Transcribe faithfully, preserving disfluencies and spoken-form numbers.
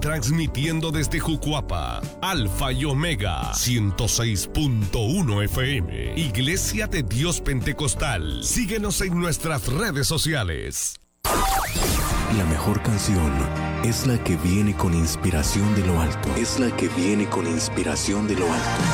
transmitiendo desde Jucuapa, Alfa y Omega, ciento seis punto uno F M, Iglesia de Dios Pentecostal. Síguenos en nuestras redes sociales. La mejor canción es la que viene con inspiración de lo alto. Es la que viene con inspiración de lo alto.